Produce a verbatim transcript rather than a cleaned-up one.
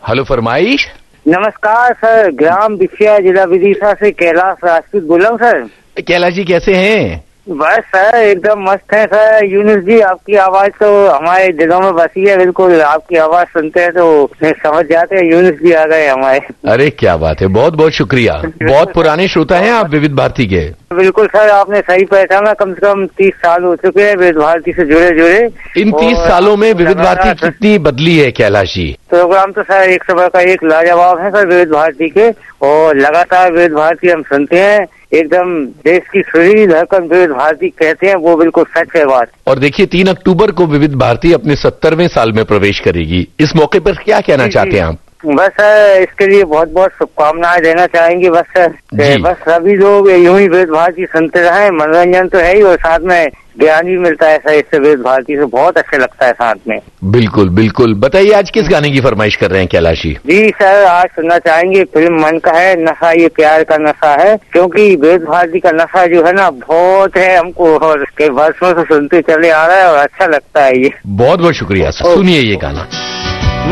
Hello, फरमाइश। नमस्कार sir, ग्राम बिछिया, जिला विदिशा से कैलाश राजपूत बोल रहा हूँ सर। कैलाश जी कैसे हैं? बस सर एकदम मस्त है सर। यूनुस जी आपकी आवाज तो हमारे दिलों में बसी है, बिल्कुल आपकी आवाज सुनते हैं तो समझ जाते हैं यूनुस जी आ गए हमारे। अरे क्या बात है, बहुत बहुत शुक्रिया। बहुत पुराने श्रोता हैं आप विविध भारती के। बिल्कुल सर, आपने सही पहचाना। कम से कम तीस साल हो चुके हैं विविध भारती से जुड़े जुड़े। इन तीस सालों में विविध भारती कितनी बदली है कैलाश जी? प्रोग्राम तो सर एक समय का एक लाजवाब है सर विविध भारती के, और लगातार विविध भारती हम सुनते हैं। एकदम देश की सुरीली धड़कन विविध भारती कहते हैं, वो बिल्कुल सच है बात। और देखिए तीन अक्टूबर को विविध भारती अपने सत्तरवें साल में प्रवेश करेगी। इस मौके पर क्या कहना चाहते हैं आप? बस सर इसके लिए बहुत बहुत शुभकामनाएं देना चाहेंगे। बस सर बस सभी लोग यूं ही विविध भारती सुनते रहे। मनोरंजन तो है ही, और साथ में ज्ञान भी मिलता है सर इससे। विविध भारती से बहुत अच्छा लगता है साथ में। बिल्कुल बिल्कुल। बताइए आज किस गाने की फरमाइश कर रहे हैं कैलाश जी? जी सर, आज सुनना चाहेंगे फिल्म मन का है नशा, ये प्यार का नशा है। क्योंकि विविध भारती का नशा जो है ना बहुत है हमको, और के वर्षों से सुनते चले आ रहा है और अच्छा लगता है ये। बहुत बहुत शुक्रिया। सुनिए ये गाना।